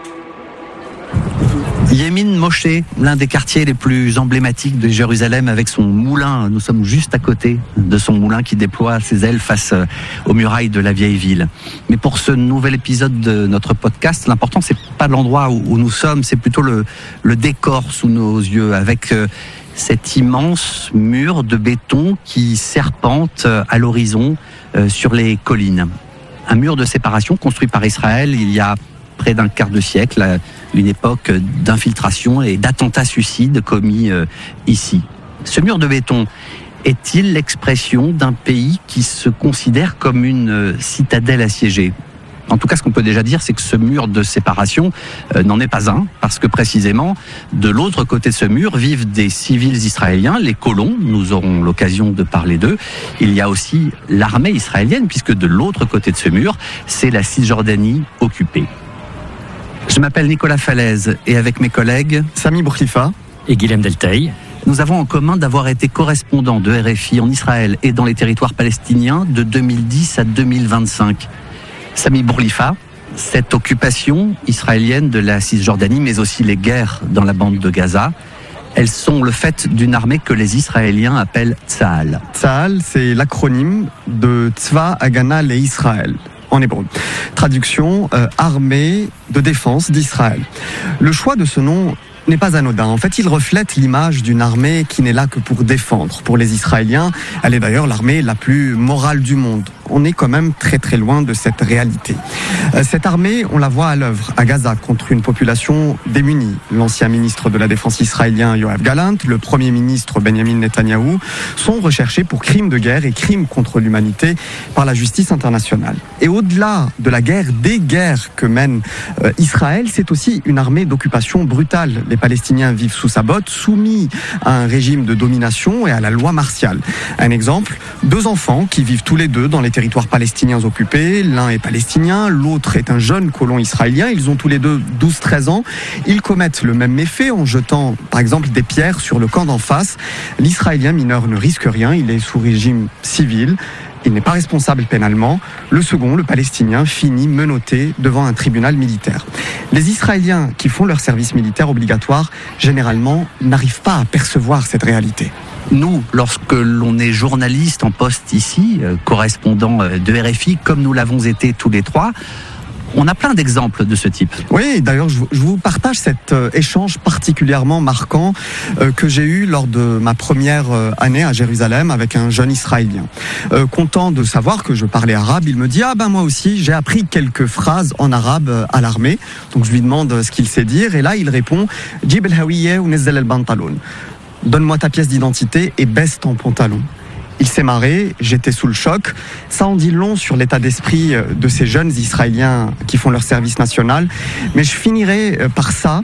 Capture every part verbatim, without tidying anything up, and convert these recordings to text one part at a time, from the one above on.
Yemin Moshe, l'un des quartiers les plus emblématiques de Jérusalem, avec son moulin. Nous sommes juste à côté de son moulin qui déploie ses ailes face aux murailles de la vieille ville. Mais pour ce nouvel épisode de notre podcast, l'important c'est pas l'endroit où nous sommes, c'est plutôt le, le décor sous nos yeux, avec euh, cet immense mur de béton qui serpente à l'horizon euh, sur les collines. Un mur de séparation construit par Israël il y a près d'un quart de siècle, une époque d'infiltration et d'attentats suicides commis euh, ici. Ce mur de béton est-il l'expression d'un pays qui se considère comme une euh, citadelle assiégée ? En tout cas, ce qu'on peut déjà dire, c'est que ce mur de séparation euh, n'en est pas un, parce que précisément, de l'autre côté de ce mur vivent des civils israéliens, les colons, nous aurons l'occasion de parler d'eux. Il y a aussi l'armée israélienne, puisque de l'autre côté de ce mur, c'est la Cisjordanie occupée. Je m'appelle Nicolas Falaise et avec mes collègues Sami Bourkhifa et Guilhem Deltaï, nous avons en commun d'avoir été correspondants de R F I en Israël et dans les territoires palestiniens de deux mille dix à deux mille vingt-cinq. Sami Bourkhifa, cette occupation israélienne de la Cisjordanie, mais aussi les guerres dans la bande de Gaza, elles sont le fait d'une armée que les Israéliens appellent Tzahal. Tzahal, c'est l'acronyme de Tzva Hagana LeIsraël. En hébreu. Traduction, euh, armée de défense d'Israël. Le choix de ce nom n'est pas anodin. En fait, il reflète l'image d'une armée qui n'est là que pour défendre. Pour les Israéliens, elle est d'ailleurs l'armée la plus morale du monde. On est quand même très très loin de cette réalité. Cette armée, on la voit à l'œuvre à Gaza contre une population démunie. L'ancien ministre de la Défense israélien Yoav Gallant, le premier ministre Benjamin Netanyahou sont recherchés pour crimes de guerre et crimes contre l'humanité par la justice internationale. Et au-delà de la guerre, des guerres que mène euh, Israël, c'est aussi une armée d'occupation brutale. Les Palestiniens vivent sous sa botte, soumis à un régime de domination et à la loi martiale. Un exemple, deux enfants qui vivent tous les deux dans les territoires palestiniens occupés. L'un est palestinien, l'autre est un jeune colon israélien. Ils ont tous les deux douze treize ans. Ils commettent le même méfait en jetant, par exemple, des pierres sur le camp d'en face. L'Israélien mineur ne risque rien, il est sous régime civil. Il n'est pas responsable pénalement. Le second, le Palestinien, finit menotté devant un tribunal militaire. Les Israéliens qui font leur service militaire obligatoire, généralement, n'arrivent pas à percevoir cette réalité. Nous, lorsque l'on est journaliste en poste ici, euh, correspondant de R F I, comme nous l'avons été tous les trois, on a plein d'exemples de ce type. Oui, d'ailleurs, je vous partage cet euh, échange particulièrement marquant euh, que j'ai eu lors de ma première euh, année à Jérusalem avec un jeune Israélien. Euh, content de savoir que je parlais arabe, il me dit « Ah ben moi aussi, j'ai appris quelques phrases en arabe euh, à l'armée. » Donc je lui demande ce qu'il sait dire et là il répond « Jib el-hawiyya ou nezzel el-bantalon » Donne-moi ta pièce d'identité et baisse ton pantalon. Il s'est marré, j'étais sous le choc. Ça en dit long sur l'état d'esprit de ces jeunes Israéliens qui font leur service national. Mais je finirai par ça.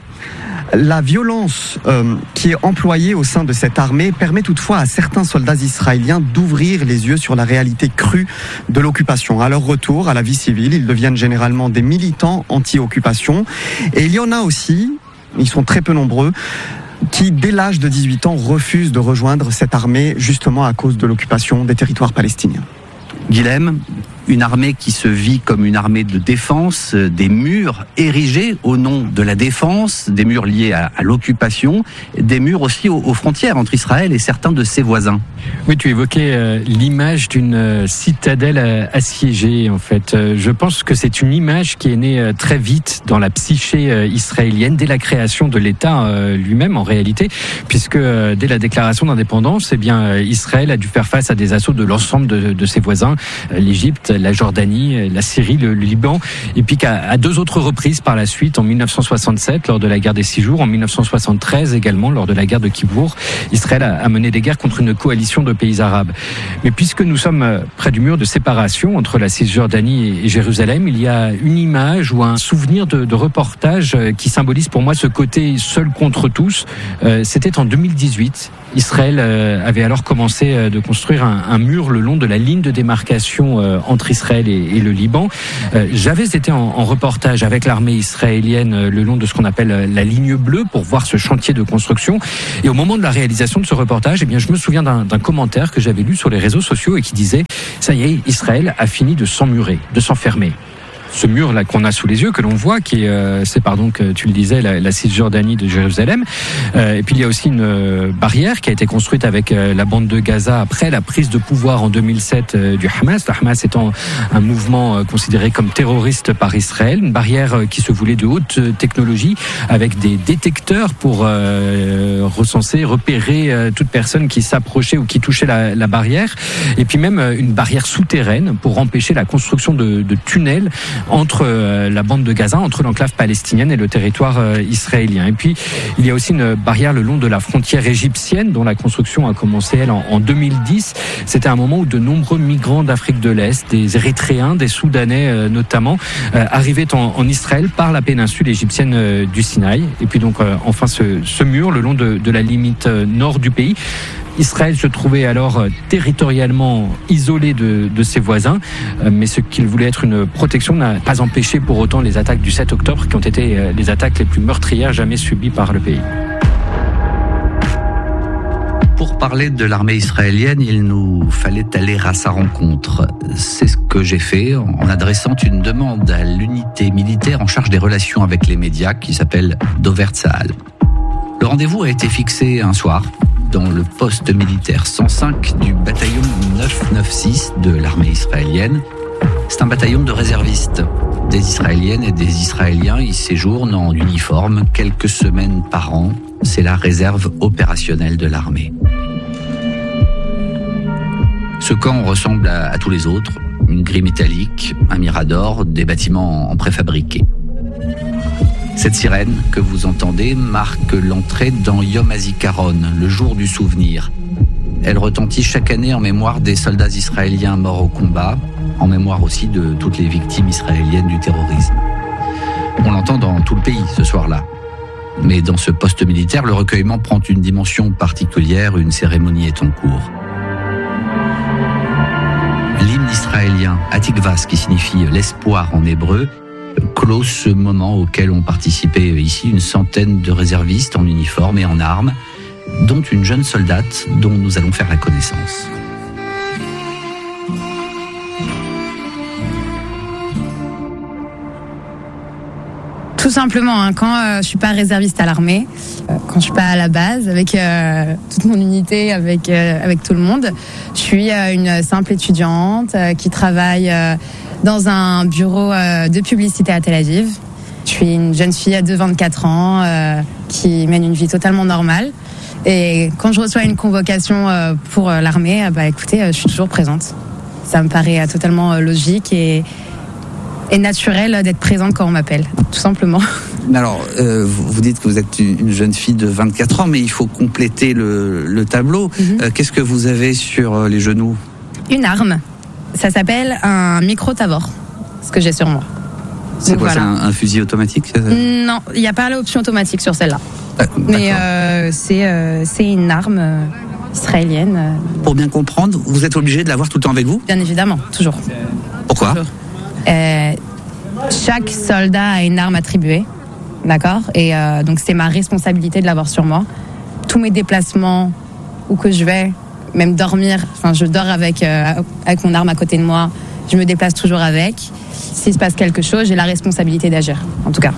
La violence euh, qui est employée au sein de cette armée permet toutefois à certains soldats israéliens d'ouvrir les yeux sur la réalité crue de l'occupation. À leur retour à la vie civile, ils deviennent généralement des militants anti-occupation. Et il y en a aussi, ils sont très peu nombreux, qui, dès l'âge de dix-huit ans, refusent de rejoindre cette armée justement à cause de l'occupation des territoires palestiniens. Guilhem, une armée qui se vit comme une armée de défense, des murs érigés au nom de la défense, des murs liés à, à l'occupation, des murs aussi aux, aux frontières entre Israël et certains de ses voisins. Oui, tu évoquais euh, l'image d'une euh, citadelle euh, assiégée, en fait. Euh, je pense que c'est une image qui est née euh, très vite dans la psyché euh, israélienne, dès la création de l'État euh, lui-même, en réalité, puisque euh, dès la déclaration d'indépendance, eh bien, euh, Israël a dû faire face à des assauts de l'ensemble de, de ses voisins, euh, l'Égypte, la Jordanie, la Syrie, le, le Liban, et puis qu'à à deux autres reprises par la suite, en mille neuf cent soixante-sept, lors de la guerre des Six Jours, en mille neuf cent soixante-treize également, lors de la guerre de Kippour, Israël a, a mené des guerres contre une coalition de pays arabes. Mais puisque nous sommes près du mur de séparation entre la Cisjordanie et Jérusalem, il y a une image ou un souvenir de, de reportage qui symbolise pour moi ce côté seul contre tous. Euh, c'était en deux mille dix-huit. Israël euh, avait alors commencé euh, de construire un, un mur le long de la ligne de démarcation euh, entre Israël et, et le Liban. Euh, j'avais été en, en reportage avec l'armée israélienne euh, le long de ce qu'on appelle euh, la ligne bleue pour voir ce chantier de construction. Et au moment de la réalisation de ce reportage, eh bien, je me souviens d'un, d'un commentaire que j'avais lu sur les réseaux sociaux et qui disait « Ça y est, Israël a fini de s'emmurer, de s'enfermer ». ce mur là qu'on a sous les yeux, que l'on voit, qui est euh, sépare donc, tu le disais, la, la Cisjordanie de Jérusalem. Euh, et puis il y a aussi une euh, barrière qui a été construite avec euh, la bande de Gaza après la prise de pouvoir en deux mille sept euh, du Hamas. Le Hamas étant un mouvement euh, considéré comme terroriste par Israël, une barrière euh, qui se voulait de haute euh, technologie avec des détecteurs pour euh, recenser, repérer euh, toute personne qui s'approchait ou qui touchait la, la barrière. Et puis même euh, une barrière souterraine pour empêcher la construction de, de tunnels entre euh, la bande de Gaza, entre l'enclave palestinienne et le territoire euh, israélien. Et puis, il y a aussi une barrière le long de la frontière égyptienne, dont la construction a commencé, elle, en, en deux mille dix. C'était un moment où de nombreux migrants d'Afrique de l'Est, des Érythréens, des Soudanais euh, notamment, euh, arrivaient en, en Israël par la péninsule égyptienne euh, du Sinaï. Et puis donc, euh, enfin, ce, ce mur le long de, de la limite euh, nord du pays. Israël se trouvait alors territorialement isolé de, de ses voisins, mais ce qu'il voulait être une protection n'a pas empêché pour autant les attaques du sept octobre qui ont été les attaques les plus meurtrières jamais subies par le pays. Pour parler de l'armée israélienne, il nous fallait aller à sa rencontre. C'est ce que j'ai fait en adressant une demande à l'unité militaire en charge des relations avec les médias qui s'appelle Dover Tzahal. Le rendez-vous a été fixé un soir dans le poste militaire cent cinq du bataillon neuf cent quatre-vingt-seize de l'armée israélienne. C'est un bataillon de réservistes. Des Israéliennes et des Israéliens y séjournent en uniforme quelques semaines par an. C'est la réserve opérationnelle de l'armée. Ce camp ressemble à, à tous les autres. Une grille métallique, un mirador, des bâtiments en préfabriqué. Cette sirène que vous entendez marque l'entrée dans Yom HaZikaron, le jour du souvenir. Elle retentit chaque année en mémoire des soldats israéliens morts au combat, en mémoire aussi de toutes les victimes israéliennes du terrorisme. On l'entend dans tout le pays ce soir-là. Mais dans ce poste militaire, le recueillement prend une dimension particulière, une cérémonie est en cours. L'hymne israélien, Hatikvah, qui signifie l'espoir en hébreu, clôt ce moment auquel ont participé ici une centaine de réservistes en uniforme et en armes, dont une jeune soldate dont nous allons faire la connaissance. Tout simplement, hein, quand euh, je suis pas réserviste à l'armée, euh, quand je suis pas à la base avec euh, toute mon unité, avec euh, avec tout le monde, je suis euh, une simple étudiante euh, qui travaille euh, dans un bureau euh, de publicité à Tel Aviv. Je suis une jeune fille de vingt-quatre ans euh, qui mène une vie totalement normale. Et quand je reçois une convocation euh, pour euh, l'armée, euh, bah écoutez, euh, je suis toujours présente. Ça me paraît euh, totalement euh, logique et et naturel d'être présente quand on m'appelle, tout simplement. Alors, euh, vous dites que vous êtes une jeune fille de vingt-quatre ans, mais il faut compléter le, le tableau. Mm-hmm. Euh, qu'est-ce que vous avez sur les genoux ? Une arme. Ça s'appelle un micro-tavor, ce que j'ai sur moi. C'est Donc, quoi, voilà. C'est un, un fusil automatique ? Non, il n'y a pas l'option automatique sur celle-là. Ah, mais euh, c'est, euh, c'est une arme euh, israélienne. Euh... Pour bien comprendre, vous êtes obligé de l'avoir tout le temps avec vous ? Bien évidemment, toujours. Pourquoi ? Toujours. Euh, chaque soldat a une arme attribuée, d'accord ? Et euh, donc c'est ma responsabilité de l'avoir sur moi. Tous mes déplacements, où que je vais, même dormir, enfin je dors avec euh, avec mon arme à côté de moi. Je me déplace toujours avec. S'il se passe quelque chose, j'ai la responsabilité d'agir, en tout cas.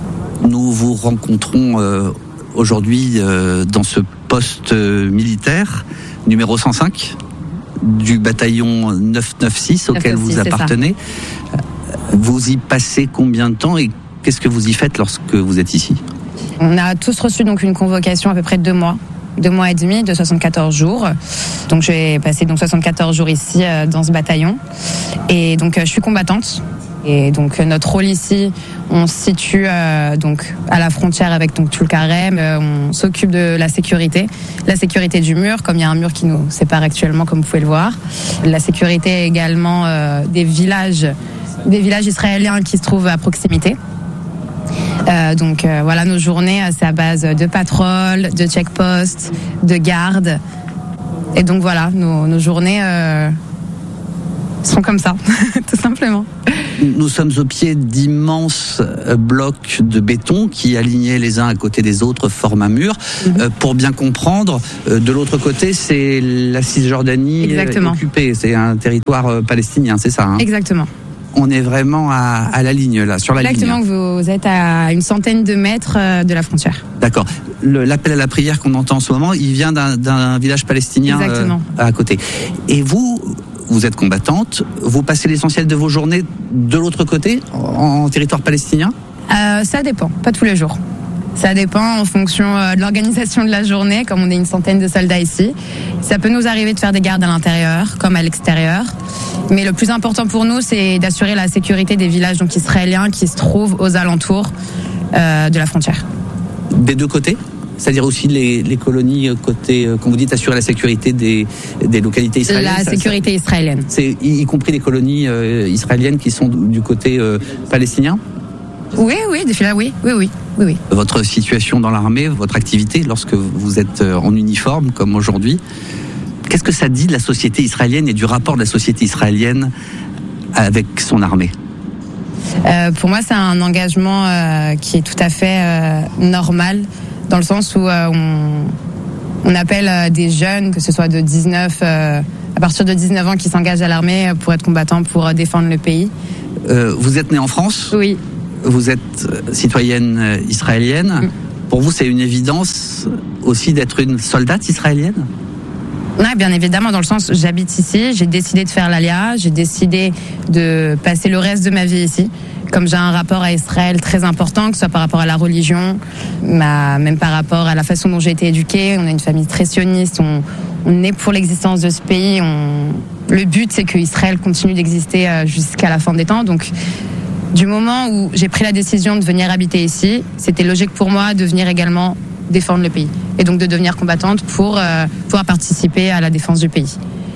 Nous vous rencontrons euh, aujourd'hui euh, dans ce poste euh, militaire numéro cent cinq. Du bataillon neuf cent quatre-vingt-seize auquel vous appartenez. Vous y passez combien de temps et qu'est-ce que vous y faites lorsque vous êtes ici ? On a tous reçu donc une convocation à peu près de deux mois, deux mois et demi, de soixante-quatorze jours. Donc je vais passer donc soixante-quatorze jours ici euh, dans ce bataillon. Et donc euh, je suis combattante. Et donc notre rôle ici, on se situe euh, donc à la frontière avec donc Tulkarem. Euh, on s'occupe de la sécurité, la sécurité du mur, comme il y a un mur qui nous sépare actuellement, comme vous pouvez le voir. La sécurité également euh, des villages, des villages israéliens qui se trouvent à proximité. Euh, donc euh, voilà, nos journées, c'est à base de patrouilles, de check-posts, de gardes. Et donc voilà, nos, nos journées euh, sont comme ça, tout simplement. Nous sommes au pied d'immenses blocs de béton qui, alignés les uns à côté des autres, forment un mur. Mm-hmm. Euh, pour bien comprendre, euh, de l'autre côté, c'est la Cisjordanie. Exactement. Occupée. C'est un territoire euh, palestinien, c'est ça, hein ? Exactement. on est vraiment à, à la ligne, là, sur la Exactement, ligne. Exactement, vous êtes à une centaine de mètres de la frontière. D'accord. Le, l'appel à la prière qu'on entend en ce moment, il vient d'un, d'un village palestinien euh, à côté. Et vous, vous êtes combattante, vous passez l'essentiel de vos journées de l'autre côté, en, en territoire palestinien ? euh, Ça dépend, pas tous les jours. Ça dépend en fonction de l'organisation de la journée, comme on est une centaine de soldats ici. Ça peut nous arriver de faire des gardes à l'intérieur, comme à l'extérieur. Mais le plus important pour nous, c'est d'assurer la sécurité des villages donc israéliens qui se trouvent aux alentours euh, de la frontière. Des deux côtés ? C'est-à-dire aussi les, les colonies côté, comme vous dites, assurer la sécurité des, des localités israéliennes. La sécurité ça, israélienne. C'est y, y compris les colonies euh, israéliennes qui sont du côté euh, palestinien ? Oui, oui, des là, oui, oui, oui, oui, oui. Votre situation dans l'armée, votre activité, lorsque vous êtes en uniforme, comme aujourd'hui, qu'est-ce que ça dit de la société israélienne et du rapport de la société israélienne avec son armée ? euh, Pour moi, c'est un engagement euh, qui est tout à fait euh, normal, dans le sens où euh, on, on appelle euh, des jeunes, que ce soit de dix-neuf, euh, à partir de dix-neuf ans, qui s'engagent à l'armée pour être combattants, pour euh, défendre le pays. Euh, vous êtes née en France ? Oui. Vous êtes citoyenne israélienne. Mmh. Pour vous, c'est une évidence aussi d'être une soldate israélienne ? Oui, bien évidemment, dans le sens, j'habite ici, j'ai décidé de faire l'Alia, j'ai décidé de passer le reste de ma vie ici. Comme j'ai un rapport à Israël très important, que ce soit par rapport à la religion, ma, même par rapport à la façon dont j'ai été éduquée, on a une famille très sioniste, on, on est pour l'existence de ce pays. On... Le but, c'est que Israël continue d'exister jusqu'à la fin des temps. Donc, du moment où j'ai pris la décision de venir habiter ici, c'était logique pour moi de venir également défendre le pays. Et donc de devenir combattante pour euh, pouvoir participer à la défense du pays.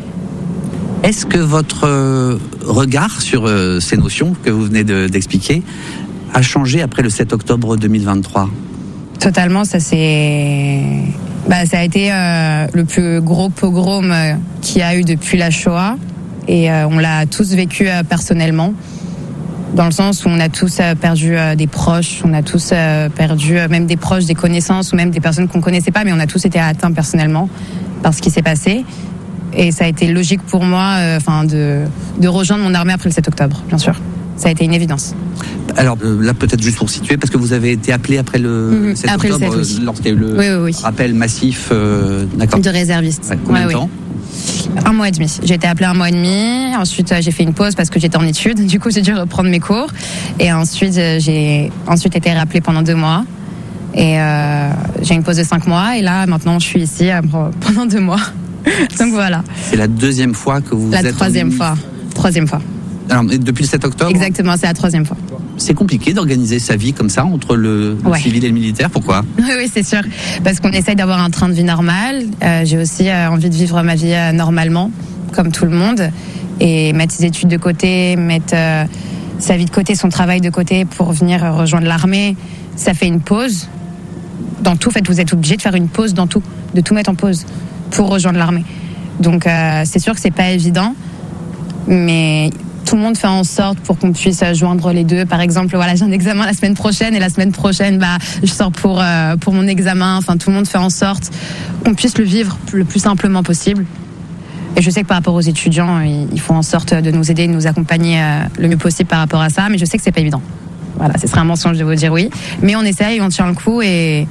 Est-ce que votre euh, regard sur euh, ces notions que vous venez de, d'expliquer a changé après le sept octobre deux mille vingt-trois ? Totalement, ça c'est... Bah, ça a été euh, le plus gros pogrom euh, qu'il y a eu depuis la Shoah. Et euh, on l'a tous vécu euh, personnellement. Dans le sens où on a tous perdu des proches, on a tous perdu même des proches, des connaissances ou même des personnes qu'on connaissait pas, mais on a tous été atteints personnellement par ce qui s'est passé. Et ça a été logique pour moi, enfin, de de rejoindre mon armée après le sept octobre, bien sûr. Ça a été une évidence. Alors là, peut-être juste pour situer, parce que vous avez été appelé après le mmh, sept après octobre, le sept, oui. lorsqu'il y a eu le oui, oui, oui. rappel massif, euh, d'accord. De réservistes. Ouais, combien ouais, de temps ? Oui. Un mois et demi. J'ai été appelée un mois et demi. Ensuite, j'ai fait une pause parce que j'étais en études. Du coup, j'ai dû reprendre mes cours. Et ensuite, j'ai ensuite été rappelée pendant deux mois. Et euh, j'ai une pause de cinq mois. Et là, maintenant, je suis ici pendant deux mois. Donc voilà. C'est la deuxième fois que vous la êtes... La troisième fois. Troisième fois. Alors, depuis le sept octobre ? Exactement, c'est la troisième fois. C'est compliqué d'organiser sa vie comme ça, entre le, le ouais. civil et le militaire, pourquoi ? Oui, oui, c'est sûr. Parce qu'on essaye d'avoir un train de vie normal. Euh, j'ai aussi euh, envie de vivre ma vie euh, normalement, comme tout le monde. Et mettre ses études de côté, mettre euh, sa vie de côté, son travail de côté pour venir euh, rejoindre l'armée, ça fait une pause. Dans tout, en fait, vous êtes obligé de faire une pause dans tout, de tout mettre en pause pour rejoindre l'armée. Donc, euh, c'est sûr que c'est pas évident, mais... Tout le monde fait en sorte pour qu'on puisse joindre les deux. Par exemple, voilà, j'ai un examen la semaine prochaine et la semaine prochaine, bah, je sors pour euh, pour mon examen. Enfin, tout le monde fait en sorte qu'on puisse le vivre le plus simplement possible. Et je sais que par rapport aux étudiants, ils font en sorte de nous aider, de nous accompagner euh, le mieux possible par rapport à ça. Mais je sais que c'est pas évident. Voilà, ce serait un mensonge de vous dire oui. Mais on essaye, on tient le coup et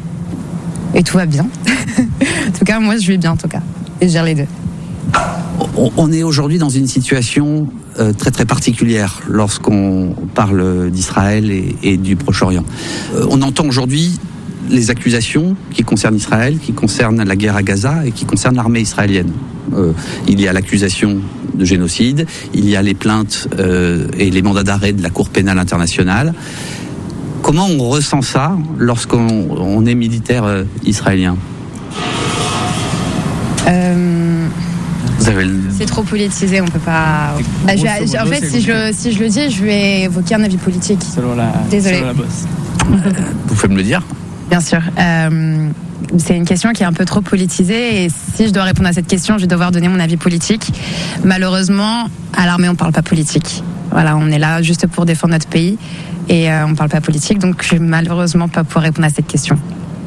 et tout va bien. En tout cas, moi, je vais bien en tout cas. Et je gère les deux. On est aujourd'hui dans une situation euh, très très particulière lorsqu'on parle d'Israël et, et du Proche-Orient. Euh, on entend aujourd'hui les accusations qui concernent Israël, qui concernent la guerre à Gaza et qui concernent l'armée israélienne. Euh, il y a l'accusation de génocide, il y a les plaintes euh, et les mandats d'arrêt de la Cour pénale internationale. Comment on ressent ça lorsqu'on on est militaire euh, israélien ? euh... Le... C'est trop politisé, on peut pas. Bah, je vais, en fait, si je, si je le dis, je vais évoquer un avis politique. Selon la, Désolée. Selon la bosse. Vous pouvez me le dire ? Bien sûr. Euh, c'est une question qui est un peu trop politisée et si je dois répondre à cette question, je vais devoir donner mon avis politique. Malheureusement, à l'armée, on parle pas politique. Voilà, on est là juste pour défendre notre pays et euh, on parle pas politique, donc je vais malheureusement pas pouvoir répondre à cette question.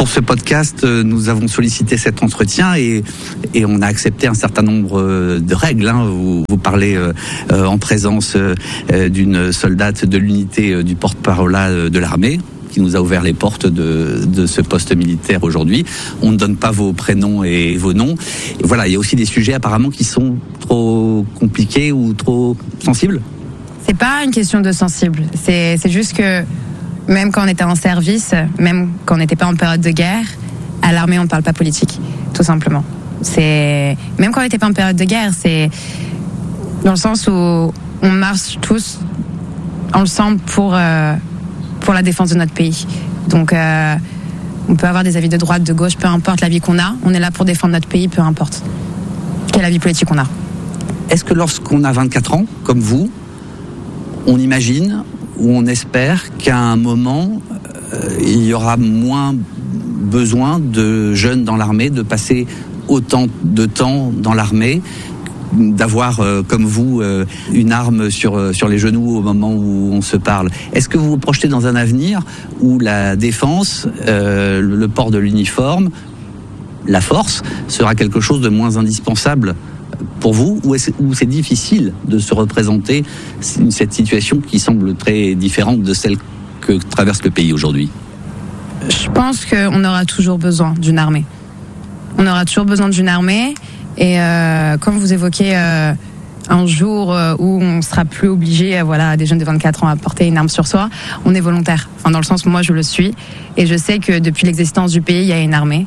Pour ce podcast, nous avons sollicité cet entretien et, et on a accepté un certain nombre de règles. Hein. Vous, vous parlez euh, en présence euh, d'une soldate de l'unité du porte-parole de l'armée qui nous a ouvert les portes de, de ce poste militaire aujourd'hui. On ne donne pas vos prénoms et vos noms. Et voilà, il y a aussi des sujets apparemment qui sont trop compliqués ou trop sensibles. C'est pas une question de sensible. C'est, c'est juste que même quand on était en service, même quand on n'était pas en période de guerre, à l'armée on ne parle pas politique, tout simplement. C'est même quand on n'était pas en période de guerre, c'est dans le sens où on marche tous ensemble pour euh, pour la défense de notre pays. Donc euh, on peut avoir des avis de droite, de gauche, peu importe l'avis qu'on a, on est là pour défendre notre pays, peu importe quel avis politique on a. Est-ce que lorsqu'on a vingt-quatre ans, comme vous, on imagine ou on espère qu'à un moment, euh, il y aura moins besoin de jeunes dans l'armée, de passer autant de temps dans l'armée, d'avoir, euh, comme vous, euh, une arme sur, euh, sur les genoux au moment où on se parle. Est-ce que vous vous projetez dans un avenir où la défense, euh, le port de l'uniforme, la force, sera quelque chose de moins indispensable pour vous, ou est-ce, ou c'est difficile de se représenter cette situation qui semble très différente de celle que traverse le pays aujourd'hui? Je pense qu'on aura toujours besoin d'une armée. On aura toujours besoin d'une armée. Et euh, comme vous évoquez euh, un jour euh, où on sera plus obligé, euh, voilà, des jeunes de vingt-quatre ans à porter une arme sur soi, on est volontaire. Enfin, dans le sens où moi je le suis, et je sais que depuis l'existence du pays, il y a une armée,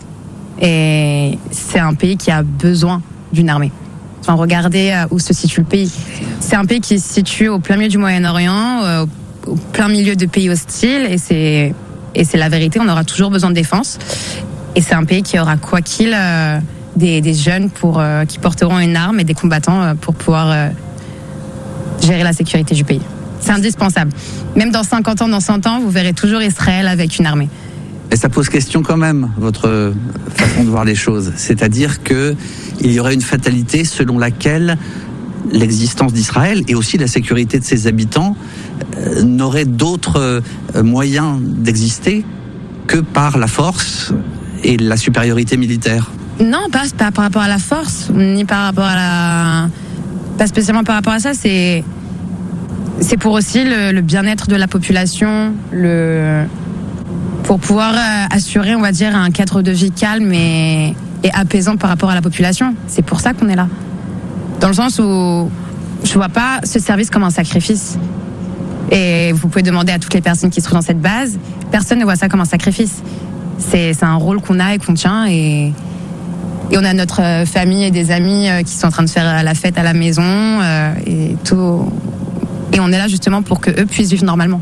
et c'est un pays qui a besoin d'une armée. Enfin, regardez euh, où se situe le pays. C'est un pays qui se situe au plein milieu du Moyen-Orient, euh, au plein milieu de pays hostiles, et c'est et c'est la vérité. On aura toujours besoin de défense, et c'est un pays qui aura quoi qu'il euh, Des, des jeunes pour, euh, qui porteront une arme et des combattants euh, pour pouvoir euh, gérer la sécurité du pays. C'est indispensable. Même dans cinquante ans, dans cent ans, vous verrez toujours Israël avec une armée. Et ça pose question quand même, votre façon de voir les choses. C'est-à-dire qu'il y aurait une fatalité selon laquelle l'existence d'Israël et aussi la sécurité de ses habitants euh, n'aurait d'autres euh, moyens d'exister que par la force et la supériorité militaire. Non, pas, pas par rapport à la force, ni par rapport à la... Pas spécialement par rapport à ça, c'est... C'est pour aussi le, le bien-être de la population, le... pour pouvoir assurer, on va dire, un cadre de vie calme et, et apaisant par rapport à la population. C'est pour ça qu'on est là. Dans le sens où je vois pas ce service comme un sacrifice. Et vous pouvez demander à toutes les personnes qui se trouvent dans cette base, personne ne voit ça comme un sacrifice. C'est, c'est un rôle qu'on a et qu'on tient, et... Et on a notre famille et des amis qui sont en train de faire la fête à la maison euh, et tout. Et on est là justement pour que eux puissent vivre normalement.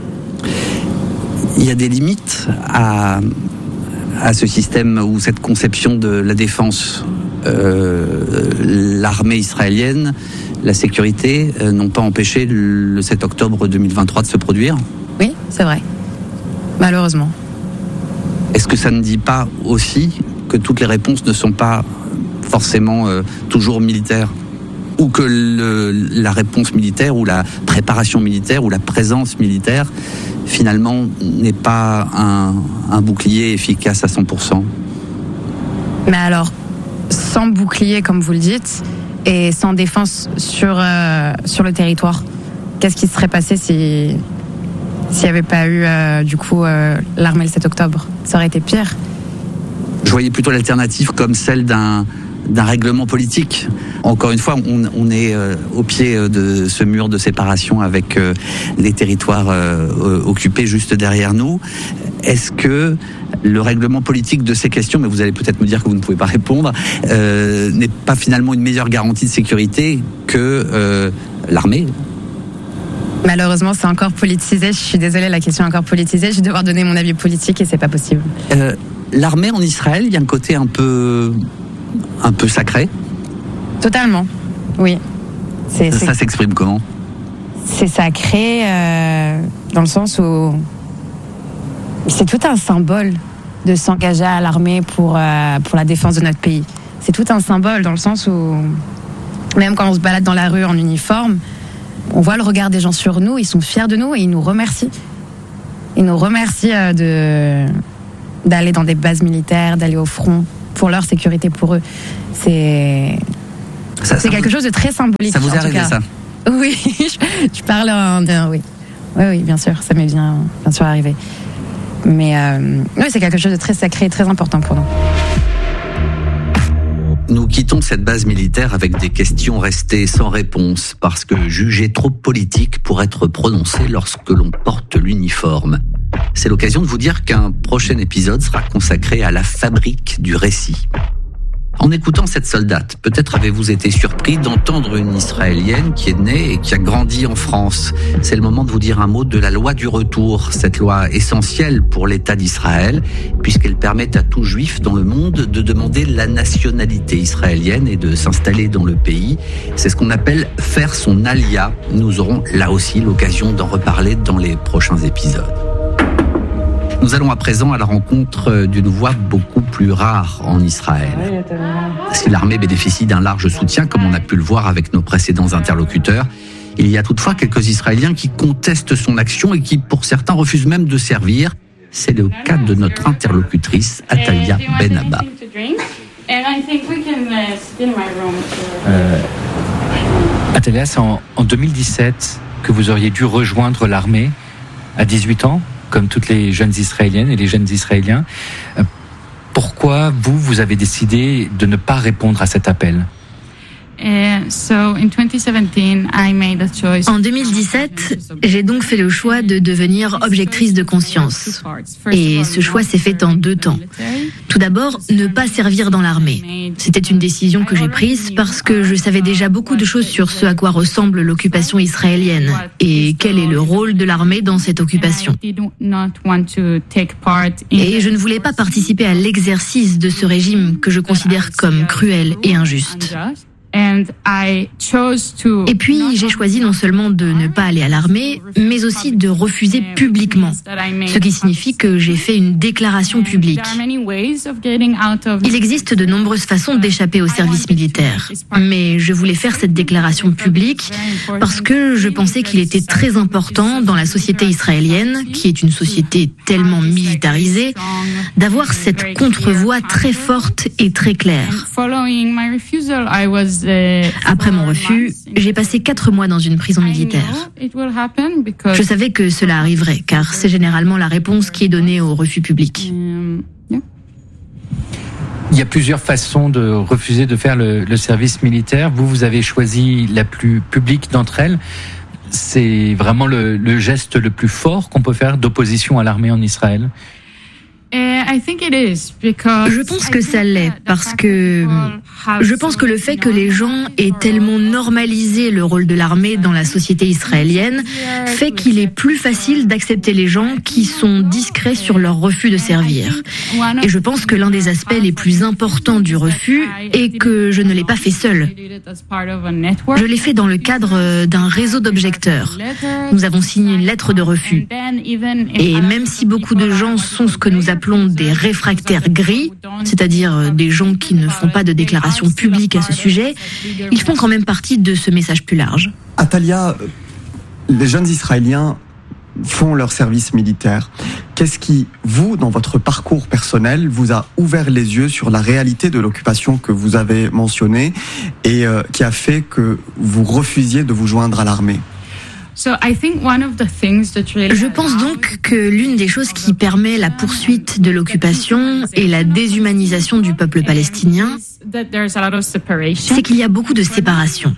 Il y a des limites à, à ce système ou cette conception de la défense. Euh, l'armée israélienne, la sécurité euh, n'ont pas empêché le sept octobre deux mille vingt-trois de se produire? Oui, c'est vrai. Malheureusement. Est-ce que ça ne dit pas aussi que toutes les réponses ne sont pas forcément euh, toujours militaires, ou que le, la réponse militaire ou la préparation militaire ou la présence militaire finalement n'est pas un, un bouclier efficace à cent pour cent? Mais alors, sans bouclier comme vous le dites et sans défense sur, euh, sur le territoire, qu'est-ce qui serait passé si s'il n'y avait pas eu euh, du coup euh, l'armée le sept octobre? Ça aurait été pire. Je voyais plutôt l'alternative comme celle d'un, d'un règlement politique. Encore une fois, on, on est euh, au pied de ce mur de séparation avec euh, les territoires euh, occupés juste derrière nous. Est-ce que le règlement politique de ces questions, mais vous allez peut-être me dire que vous ne pouvez pas répondre, euh, n'est pas finalement une meilleure garantie de sécurité que euh, l'armée? Malheureusement, c'est encore politisé. Je suis désolée, la question est encore politisée. Je vais devoir donner mon avis politique et c'est pas possible. Euh, l'armée en Israël, il y a un côté un peu, un peu sacré. Totalement, oui. C'est, ça, c'est, ça s'exprime comment? C'est sacré euh, dans le sens où c'est tout un symbole de s'engager à l'armée pour, euh, pour la défense de notre pays. C'est tout un symbole dans le sens où même quand on se balade dans la rue en uniforme, on voit le regard des gens sur nous, ils sont fiers de nous et ils nous remercient. Ils nous remercient de, d'aller dans des bases militaires, d'aller au front pour leur sécurité, pour eux. C'est, ça, c'est ça quelque vous, chose de très symbolique. Ça vous est arrivé, ça? Oui, tu parles en... Oui. oui, oui, bien sûr, ça m'est bien, bien sûr arrivé. Mais euh, oui, c'est quelque chose de très sacré et très important pour nous. Nous quittons cette base militaire avec des questions restées sans réponse, parce que jugées trop politiques pour être prononcées lorsque l'on porte l'uniforme. C'est l'occasion de vous dire qu'un prochain épisode sera consacré à la fabrique du récit. En écoutant cette soldate, peut-être avez-vous été surpris d'entendre une Israélienne qui est née et qui a grandi en France. C'est le moment de vous dire un mot de la loi du retour, cette loi essentielle pour l'État d'Israël, puisqu'elle permet à tout juif dans le monde de demander la nationalité israélienne et de s'installer dans le pays. C'est ce qu'on appelle faire son alia. Nous aurons là aussi l'occasion d'en reparler dans les prochains épisodes. Nous allons à présent à la rencontre d'une voix beaucoup plus rare en Israël. Si l'armée bénéficie d'un large soutien, comme on a pu le voir avec nos précédents interlocuteurs, il y a toutefois quelques Israéliens qui contestent son action et qui, pour certains, refusent même de servir. C'est le cas de notre interlocutrice, Atalia Ben-Abba. Euh, Atalia, c'est en, en deux mille dix-sept que vous auriez dû rejoindre l'armée à dix-huit ans, comme toutes les jeunes Israéliennes et les jeunes Israéliens. Pourquoi vous, vous avez décidé de ne pas répondre à cet appel ? En deux mille dix-sept, j'ai donc fait le choix de devenir objectrice de conscience. Et ce choix s'est fait en deux temps. Tout d'abord, ne pas servir dans l'armée. C'était une décision que j'ai prise parce que je savais déjà beaucoup de choses sur ce à quoi ressemble l'occupation israélienne et quel est le rôle de l'armée dans cette occupation. Et je ne voulais pas participer à l'exercice de ce régime que je considère comme cruel et injuste. Et puis, j'ai choisi non seulement de ne pas aller à l'armée, mais aussi de refuser publiquement, ce qui signifie que j'ai fait une déclaration publique. Il existe de nombreuses façons d'échapper au service militaire, mais je voulais faire cette déclaration publique parce que je pensais qu'il était très important dans la société israélienne, qui est une société tellement militarisée, d'avoir cette contre-voix très forte et très claire. Après mon refus, j'ai passé quatre mois dans une prison militaire. Je savais que cela arriverait, car c'est généralement la réponse qui est donnée au refus public. Il y a plusieurs façons de refuser de faire le, le service militaire. Vous, vous avez choisi la plus publique d'entre elles. C'est vraiment le, le geste le plus fort qu'on peut faire d'opposition à l'armée en Israël. Je pense que ça l'est parce que je pense que le fait que les gens aient tellement normalisé le rôle de l'armée dans la société israélienne fait qu'il est plus facile d'accepter les gens qui sont discrets sur leur refus de servir. Et je pense que l'un des aspects les plus importants du refus est que je ne l'ai pas fait seul. Je l'ai fait dans le cadre d'un réseau d'objecteurs. Nous avons signé une lettre de refus. Et même si beaucoup de gens sont ce que nous appelons des réfractaires gris, c'est-à-dire des gens qui ne font pas de déclaration publique à ce sujet, ils font quand même partie de ce message plus large. Atalia, les jeunes Israéliens font leur service militaire. Qu'est-ce qui, vous, dans votre parcours personnel, vous a ouvert les yeux sur la réalité de l'occupation que vous avez mentionnée et euh, qui a fait que vous refusiez de vous joindre à l'armée ? Je pense donc que l'une des choses qui permet la poursuite de l'occupation et la déshumanisation du peuple palestinien, c'est qu'il y a beaucoup de séparation.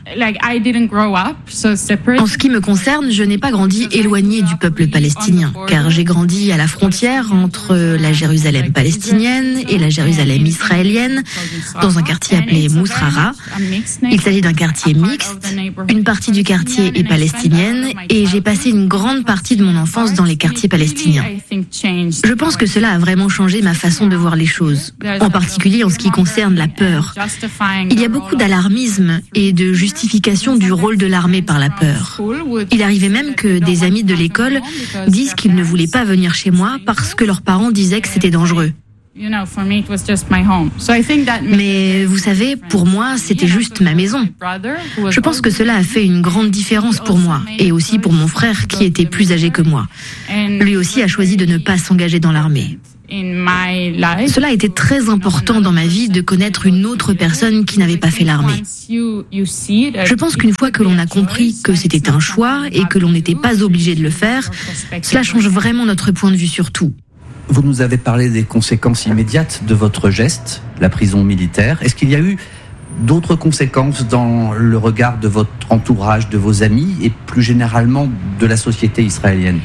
En ce qui me concerne, je n'ai pas grandi éloigné du peuple palestinien, car j'ai grandi à la frontière entre la Jérusalem palestinienne et la Jérusalem israélienne, dans un quartier appelé Mousrara. Il s'agit d'un quartier mixte, une partie du quartier est palestinienne, et j'ai passé une grande partie de mon enfance dans les quartiers palestiniens. Je pense que cela a vraiment changé ma façon de voir les choses, en particulier en ce qui concerne la peur. Il y a beaucoup d'alarmisme et de justification du rôle de l'armée par la peur. Il arrivait même que des amis de l'école disent qu'ils ne voulaient pas venir chez moi parce que leurs parents disaient que c'était dangereux. Mais vous savez, pour moi, c'était juste ma maison. Je pense que cela a fait une grande différence pour moi et aussi pour mon frère qui était plus âgé que moi. Lui aussi a choisi de ne pas s'engager dans l'armée. Cela a été très important dans ma vie de connaître une autre personne qui n'avait pas fait l'armée. Je pense qu'une fois que l'on a compris que c'était un choix et que l'on n'était pas obligé de le faire, cela change vraiment notre point de vue sur tout. Vous nous avez parlé des conséquences immédiates de votre geste, la prison militaire. Est-ce qu'il y a eu d'autres conséquences dans le regard de votre entourage, de vos amis et plus généralement de la société israélienne?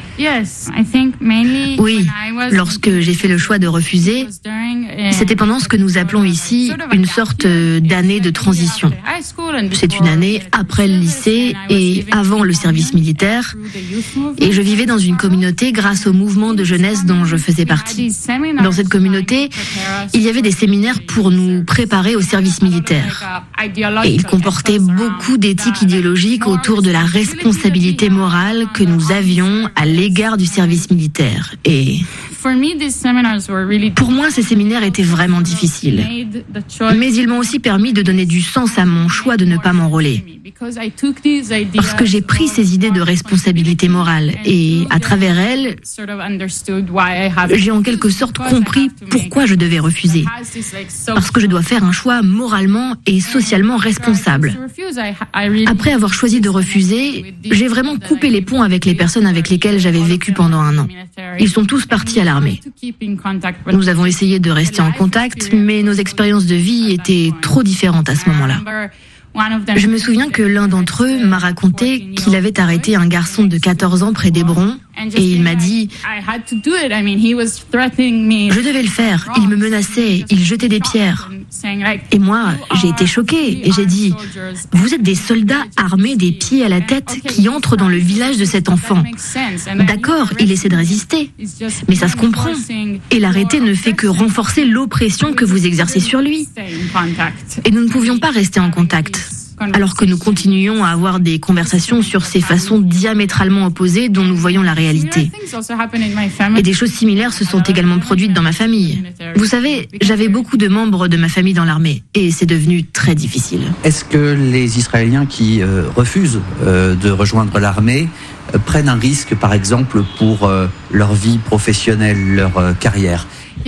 Oui, lorsque j'ai fait le choix de refuser, c'était pendant ce que nous appelons ici une sorte d'année de transition. C'est une année après le lycée et avant le service militaire. Et je vivais dans une communauté grâce au mouvement de jeunesse dont je faisais partie. Dans cette communauté, il y avait des séminaires pour nous préparer au service militaire. Et il comportait beaucoup d'éthique idéologique autour de la responsabilité morale que nous avions à l'égard du service militaire. Et pour moi, ces séminaires étaient vraiment difficiles. Mais ils m'ont aussi permis de donner du sens à mon choix de ne pas m'enrôler. Parce que j'ai pris ces idées de responsabilité morale et, à travers elles, j'ai en quelque sorte compris pourquoi je devais refuser. Parce que je dois faire un choix moralement et socialement responsable. Après avoir choisi de refuser, j'ai vraiment coupé les ponts avec les personnes avec lesquelles j'avais vécu pendant un an. Ils sont tous partis à l'armée. Nous avons essayé de rester en contact, mais nos expériences de vie étaient trop différentes à ce moment-là. Je me souviens que l'un d'entre eux m'a raconté qu'il avait arrêté un garçon de quatorze ans près d'Hébron et il m'a dit « Je devais le faire, il me menaçait, il jetait des pierres. » Et moi, j'ai été choquée et j'ai dit « Vous êtes des soldats armés des pieds à la tête qui entrent dans le village de cet enfant. D'accord, il essaie de résister, mais ça se comprend. Et l'arrêter ne fait que renforcer l'oppression que vous exercez sur lui. » Et nous ne pouvions pas rester en contact. Alors que nous continuions à avoir des conversations sur ces façons diamétralement opposées dont nous voyons la réalité. Et des choses similaires se sont également produites dans ma famille. Vous savez, j'avais beaucoup de membres de ma famille dans l'armée et c'est devenu très difficile. Est-ce que les Israéliens qui euh, refusent euh, de rejoindre l'armée euh, prennent un risque, par exemple, pour euh, leur vie professionnelle, leur euh, carrière ?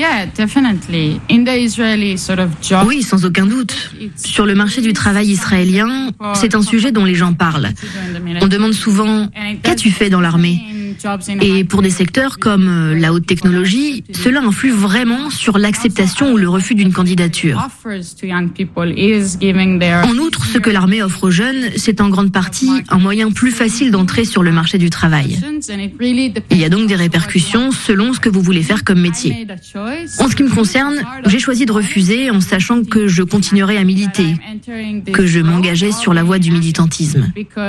Oui, sans aucun doute. Sur le marché du travail israélien, c'est un sujet dont les gens parlent. On demande souvent « Qu'as-tu fait dans l'armée ?» Et pour des secteurs comme la haute technologie, cela influe vraiment sur l'acceptation ou le refus d'une candidature. En outre, ce que l'armée offre aux jeunes, c'est en grande partie un moyen plus facile d'entrer sur le marché du travail. Il y a donc des répercussions selon ce que vous voulez faire comme métier. En ce qui me concerne, j'ai choisi de refuser en sachant que je continuerais à militer, que je m'engageais sur la voie du militantisme.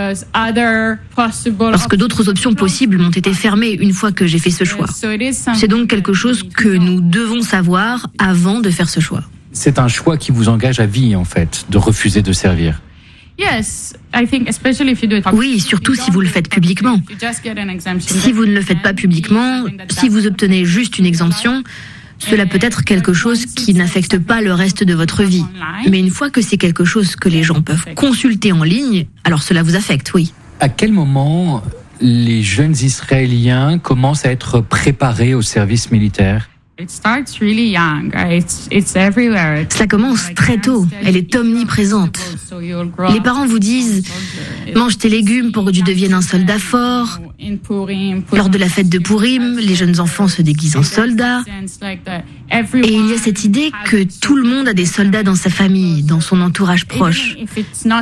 Parce que d'autres options possibles m'ont été fermées une fois que j'ai fait ce choix. C'est donc quelque chose que nous devons savoir avant de faire ce choix. C'est un choix qui vous engage à vie, en fait, de refuser de servir. Oui, surtout si vous le faites publiquement. Si vous ne le faites pas publiquement, si vous obtenez juste une exemption, cela peut être quelque chose qui n'affecte pas le reste de votre vie. Mais une fois que c'est quelque chose que les gens peuvent consulter en ligne, alors cela vous affecte, oui. À quel moment les jeunes Israéliens commencent à être préparés au service militaire ? Cela commence très tôt, elle est omniprésente. Les parents vous disent « Mange tes légumes pour que tu deviennes un soldat fort ». Lors de la fête de Purim, les jeunes enfants se déguisent en soldats. Et il y a cette idée que tout le monde a des soldats dans sa famille, dans son entourage proche. Même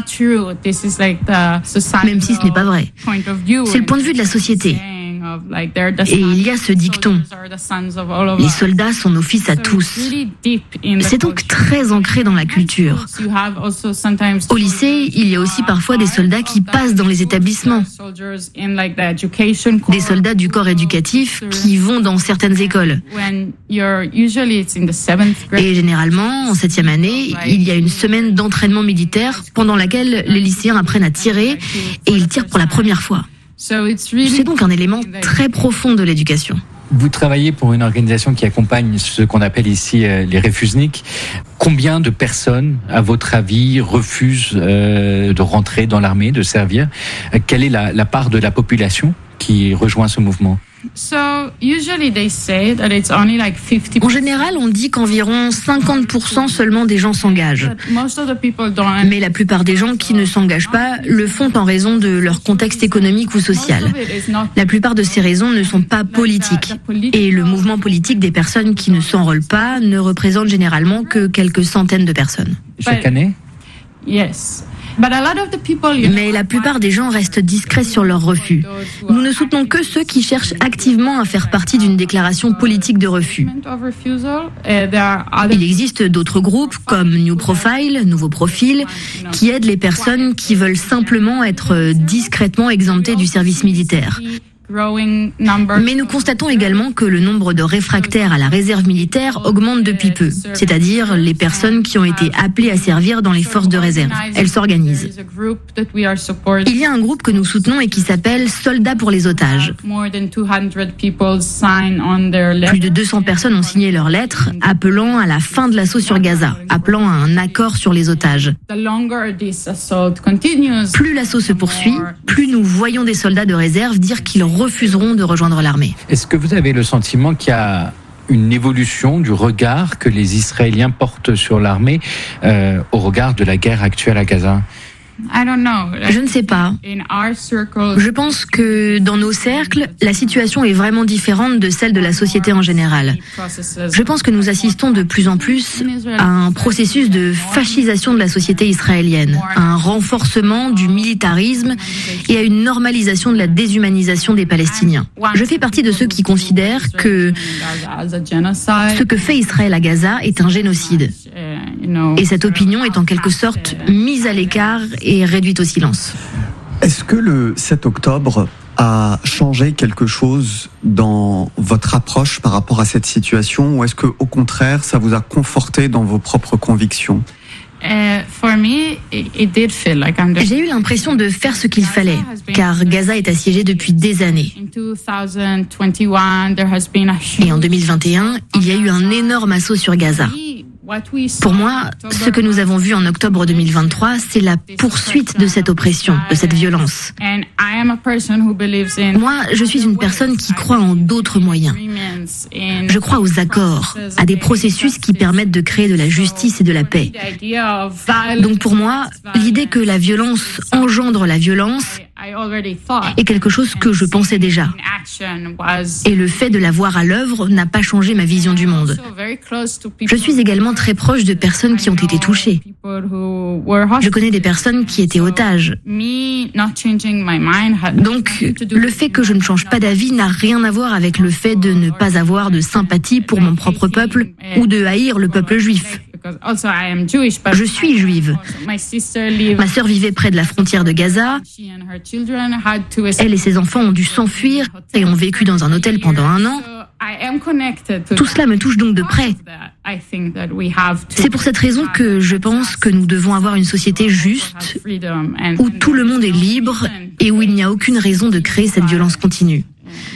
si ce n'est pas vrai. C'est le point de vue de la société. Et il y a ce dicton, les soldats sont nos fils à tous. C'est donc très ancré dans la culture. Au lycée, il y a aussi parfois des soldats qui passent dans les établissements. Des soldats du corps éducatif qui vont dans certaines écoles. Et généralement, en septième année, il y a une semaine d'entraînement militaire pendant laquelle les lycéens apprennent à tirer et ils tirent pour la première fois. C'est donc un élément très profond de l'éducation. Vous travaillez pour une organisation qui accompagne ce qu'on appelle ici euh, les réfusniks. Combien de personnes, à votre avis, refusent euh, de rentrer dans l'armée, de servir ? Quelle est la, la part de la population qui rejoint ce mouvement ? En général, on dit qu'environ cinquante pour cent seulement des gens s'engagent. Mais la plupart des gens qui ne s'engagent pas le font en raison de leur contexte économique ou social. La plupart de ces raisons ne sont pas politiques. Et le mouvement politique des personnes qui ne s'enrôlent pas ne représente généralement que quelques centaines de personnes. Chaque année ? Yes. Mais la plupart des gens restent discrets sur leur refus. Nous ne soutenons que ceux qui cherchent activement à faire partie d'une déclaration politique de refus. Il existe d'autres groupes comme New Profile, Nouveau Profil, qui aident les personnes qui veulent simplement être discrètement exemptées du service militaire. Mais nous constatons également que le nombre de réfractaires à la réserve militaire augmente depuis peu, c'est-à-dire les personnes qui ont été appelées à servir dans les forces de réserve. Elles s'organisent. Il y a un groupe que nous soutenons et qui s'appelle Soldats pour les otages. Plus de deux cents personnes ont signé leur lettre appelant à la fin de l'assaut sur Gaza, appelant à un accord sur les otages. Plus l'assaut se poursuit, plus nous voyons des soldats de réserve dire qu'ils refuseront de rejoindre l'armée. Est-ce que vous avez le sentiment qu'il y a une évolution du regard que les Israéliens portent sur l'armée euh, au regard de la guerre actuelle à Gaza ? Je ne sais pas. Je pense que dans nos cercles, la situation est vraiment différente de celle de la société en général. Je pense que nous assistons de plus en plus à un processus de fascisation de la société israélienne, à un renforcement du militarisme et à une normalisation de la déshumanisation des Palestiniens. Je fais partie de ceux qui considèrent que ce que fait Israël à Gaza est un génocide. Et cette opinion est en quelque sorte mise à l'écart et réduite au silence. Est-ce que le sept octobre a changé quelque chose dans votre approche par rapport à cette situation, ou est-ce que, au contraire, ça vous a conforté dans vos propres convictions ? J'ai eu l'impression de faire ce qu'il fallait, car Gaza est assiégée depuis des années. Et en deux mille vingt et un, il y a eu un énorme assaut sur Gaza. Pour moi, ce que nous avons vu en octobre deux mille vingt-trois, c'est la poursuite de cette oppression, de cette violence. Moi, je suis une personne qui croit en d'autres moyens. Je crois aux accords, à des processus qui permettent de créer de la justice et de la paix. Donc pour moi, l'idée que la violence engendre la violence est quelque chose que je pensais déjà. Et le fait de la voir à l'œuvre n'a pas changé ma vision du monde. Je suis également très proche de personnes qui ont été touchées. Je connais des personnes qui étaient otages. Donc, le fait que je ne change pas d'avis n'a rien à voir avec le fait de ne pas avoir de sympathie pour mon propre peuple ou de haïr le peuple juif. Je suis juive. Ma sœur vivait près de la frontière de Gaza. Elle et ses enfants ont dû s'enfuir et ont vécu dans un hôtel pendant un an. Tout cela me touche donc de près. C'est pour cette raison que je pense que nous devons avoir une société juste, où tout le monde est libre et où il n'y a aucune raison de créer cette violence continue.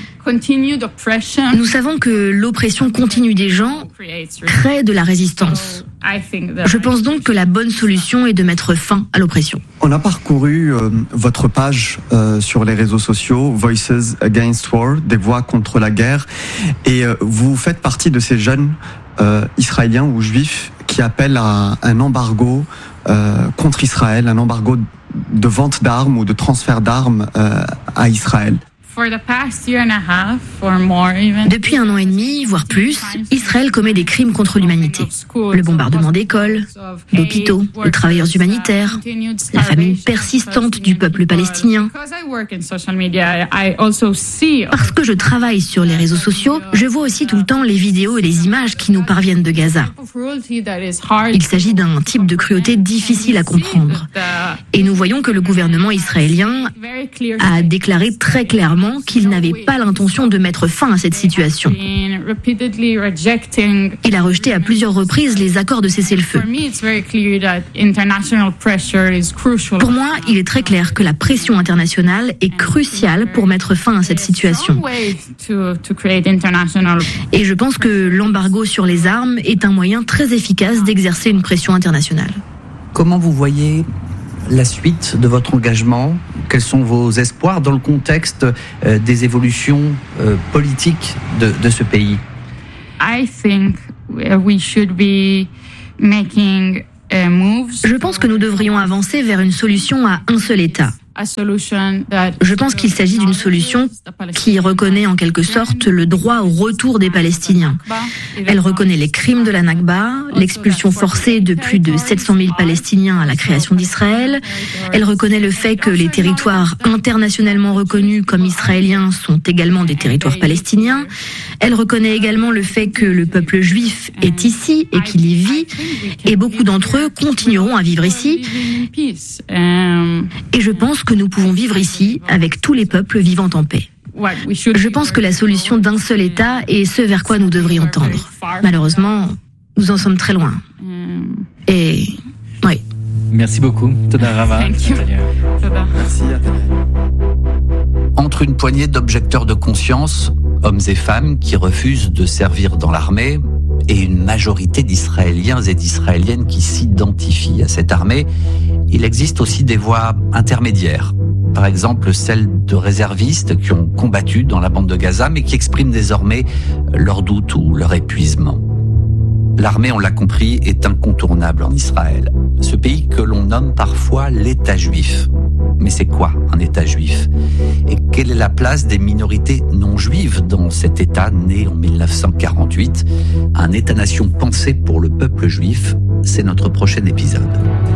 Nous savons que l'oppression continue des gens crée de la résistance. Je pense donc que la bonne solution est de mettre fin à l'oppression. On a parcouru euh, votre page euh, sur les réseaux sociaux, Voices Against War, des voix contre la guerre, et euh, vous faites partie de ces jeunes euh, israéliens ou juifs qui appellent à un embargo euh, contre Israël, un embargo de vente d'armes ou de transfert d'armes euh, à Israël. Depuis un an et demi, voire plus, Israël commet des crimes contre l'humanité. Le bombardement d'écoles, d'hôpitaux, de travailleurs humanitaires, la famine persistante du peuple palestinien. Parce que je travaille sur les réseaux sociaux, je vois aussi tout le temps les vidéos et les images qui nous parviennent de Gaza. Il s'agit d'un type de cruauté difficile à comprendre. Et nous voyons que le gouvernement israélien a déclaré très clairement répétément qu'il n'avait pas l'intention de mettre fin à cette situation. Il a rejeté à plusieurs reprises les accords de cessez-le-feu. Pour moi, il est très clair que la pression internationale est cruciale pour mettre fin à cette situation. Et je pense que l'embargo sur les armes est un moyen très efficace d'exercer une pression internationale. Comment vous voyez la suite de votre engagement? Quels sont vos espoirs dans le contexte euh, des évolutions euh, politiques de, de ce pays? I think we should be making uh, moves. Je pense que nous devrions avancer vers une solution à un seul État. Je pense qu'il s'agit d'une solution qui reconnaît en quelque sorte le droit au retour des Palestiniens. Elle reconnaît les crimes de la Nakba, l'expulsion forcée de plus de sept cent mille Palestiniens à la création d'Israël. Elle reconnaît le fait que les territoires internationalement reconnus comme israéliens sont également des territoires palestiniens. Elle reconnaît également le fait que le peuple juif est ici et qu'il y vit, et beaucoup d'entre eux continueront à vivre ici. Et je pense que nous pouvons vivre ici avec tous les peuples vivant en paix. Je pense que la solution d'un seul État est ce vers quoi nous devrions tendre. Malheureusement, nous en sommes très loin. Et oui. Merci beaucoup, Toda Rava. Merci. Entre une poignée d'objecteurs de conscience, hommes et femmes qui refusent de servir dans l'armée, et une majorité d'Israéliens et d'Israéliennes qui s'identifient à cette armée, il existe aussi des voies intermédiaires. Par exemple, celles de réservistes qui ont combattu dans la bande de Gaza, mais qui expriment désormais leurs doutes ou leur épuisement. L'armée, on l'a compris, est incontournable en Israël. Ce pays que l'on nomme parfois l'État juif. Mais c'est quoi un État juif? Et quelle est la place des minorités non juives dans cet État né en mille neuf cent quarante-huit? Un État-nation pensé pour le peuple juif, c'est notre prochain épisode.